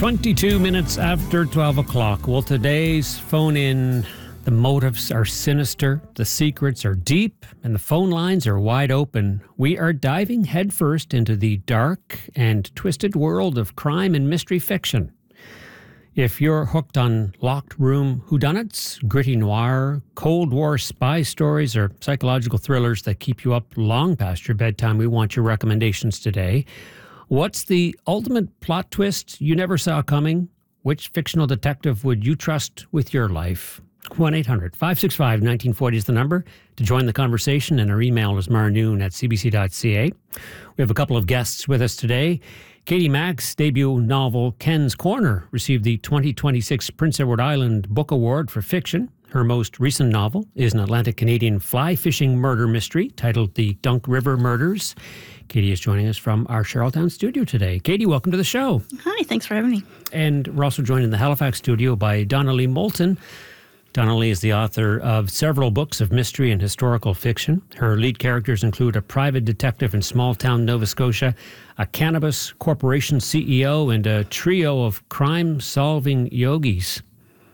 22 minutes after 12 o'clock. Well, today's phone-in, the motives are sinister, the secrets are deep, and the phone lines are wide open. We are diving headfirst into the dark and twisted world of crime and mystery fiction. If you're hooked on locked room whodunits, gritty noir, Cold War spy stories, or psychological thrillers that keep you up long past your bedtime, we want your recommendations today. What's the ultimate plot twist you never saw coming? Which fictional detective would you trust with your life? 1-800-565-1940 is the number to join the conversation, and our email is marnoon@cbc.ca. We have a couple of guests with us today. Katie Mack's debut novel, Ken's Corner, received the 2026 Prince Edward Island Book Award for fiction. Her most recent novel is an Atlantic Canadian fly-fishing murder mystery titled The Dunk River Murders. Katie is joining us from our Charlottetown studio today. Katie, welcome to the show. Hi, thanks for having me. And we're also joined in the Halifax studio by Donnelly Moulton. Donnelly is the author of several books of mystery and historical fiction. Her lead characters include a private detective in small-town Nova Scotia, a cannabis corporation CEO, and a trio of crime-solving yogis.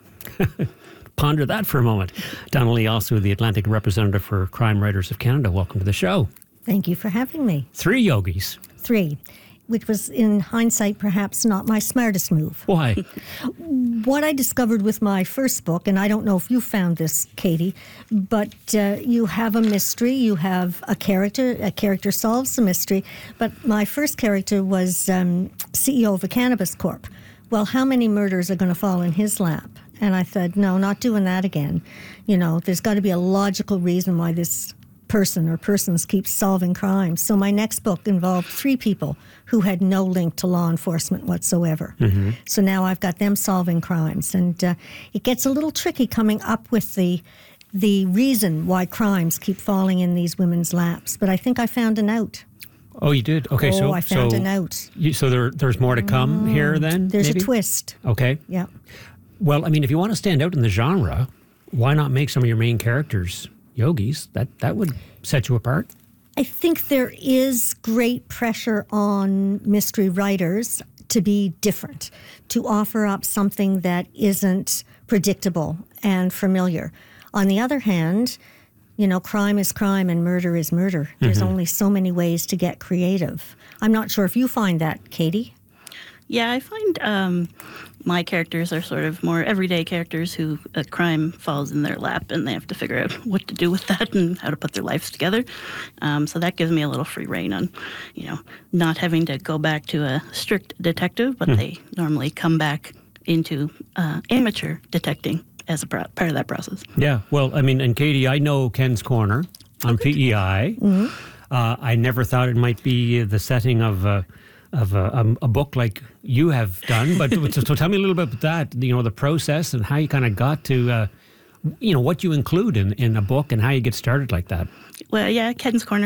Ponder that for a moment. Donnelly, also the Atlantic representative for Crime Writers of Canada. Welcome to the show. Thank you for having me. 3 yogis. 3, which was in hindsight perhaps not my smartest move. Why? What I discovered with my first book, and I don't know if you found this, Katie, but you have a mystery, you have a character solves the mystery, but my first character was CEO of a cannabis corp. Well, how many murders are going to fall in his lap? And I said, no, not doing that again. You know, there's got to be a logical reason why this person or persons keep solving crimes. So my next book involved 3 people who had no link to law enforcement whatsoever. Mm-hmm. So now I've got them solving crimes. And it gets a little tricky coming up with the reason why crimes keep falling in these women's laps. But I think I found an out. Oh, you did? Okay, so I found an out. So there's more to come here then? There's maybe? A twist. Okay. Yeah. Well, I mean, if you want to stand out in the genre, why not make some of your main characters yogis? That would set you apart. I think there is great pressure on mystery writers to be different, to offer up something that isn't predictable and familiar. On the other hand, you know, crime is crime and murder is murder. There's only so many ways to get creative. I'm not sure if you find that, Katie. Yeah, I find my characters are sort of more everyday characters who a crime falls in their lap and they have to figure out what to do with that and how to put their lives together. So that gives me a little free rein on, you know, not having to go back to a strict detective, but they normally come back into amateur detecting as a part of that process. Yeah, well, I mean, and Katie, I know Ken's Corner on PEI. Mm-hmm. I never thought it might be the setting of a book like you have done, but so tell me a little bit about that, you know, the process and how you kind of got to, you know, what you include in a book and how you get started like that. Well, yeah, Ken's Corner